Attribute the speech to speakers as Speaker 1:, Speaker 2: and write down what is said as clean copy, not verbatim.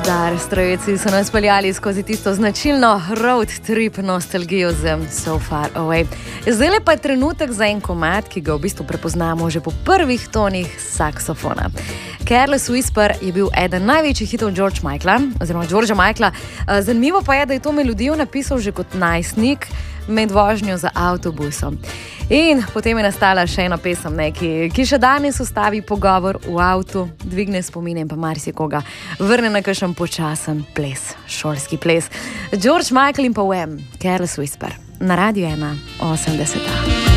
Speaker 1: Dire Straits so nas peljali skozi tisto značilno road trip nostalgijo z So Far Away. Zdaj pa je trenutek za en komad, ki ga v bistvu prepoznamo že po prvih tonih saksofona. Careless Whisper je bil eden največjih hitov Georgea Michaela. Zanimivo pa je, da je to melodijo napisal že kot najstnik med vožnjo za avtobusom. In potem je nastala še ena pesem, ki še danes ustavi pogovor v avtu, dvigne spomine in pa marsikoga vrne na kakšen počasen ples, šolski ples. George Michael in pa Wham, Careless Whisper, na Radio 1, 80.